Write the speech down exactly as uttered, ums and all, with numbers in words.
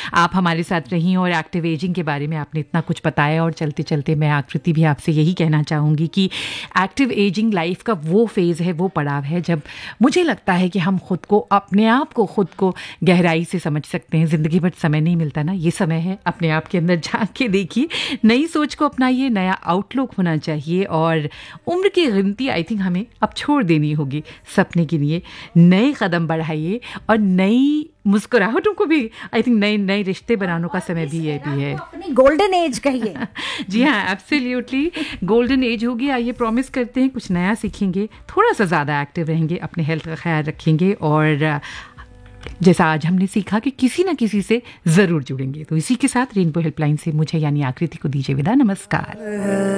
आप हमारे साथ रहीं और एक्टिव एजिंग के बारे में आपने इतना कुछ बताया। और चलते चलते मैं आकृति भी आपसे यही कहना चाहूँगी कि एक्टिव एजिंग लाइफ का वो फेज़ है, वो पड़ाव है जब मुझे लगता है कि हम खुद को, अपने आप को खुद को गहराई से समझ सकते हैं। ज़िंदगी भर समय नहीं मिलता ना, ये समय है अपने आप के अंदर झांक के देखिए, नई सोच को अपनाइए, नया आउटलुक होना चाहिए और उम्र की गिनती आई थिंक हमें अब छोड़ देनी होगी। सपने गिनिए, नए कदम बढ़ाइए और नई मुस्कुराहटों को भी आई थिंक नए नए रिश्ते बनाने का समय भी ये भी है। अपनी गोल्डन एज कहिए। जी हाँ, एब्सोल्युटली गोल्डन एज होगी। आइए प्रॉमिस करते हैं कुछ नया सीखेंगे, थोड़ा सा ज़्यादा एक्टिव रहेंगे, अपने हेल्थ का ख्याल रखेंगे और जैसा आज हमने सीखा कि किसी ना किसी से ज़रूर जुड़ेंगे। तो इसी के साथ रेनबो हेल्पलाइन से मुझे यानी आकृति को दीजिए विदा। नमस्कार।